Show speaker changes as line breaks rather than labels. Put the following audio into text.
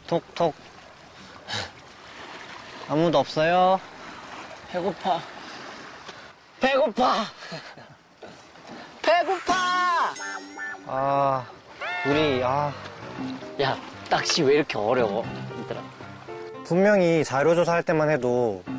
톡톡. 아무도 없어요?
배고파. 배고파! 배고파! 야, 낚시 왜 이렇게 어려워, 얘들아?
분명히 자료조사할 때만 해도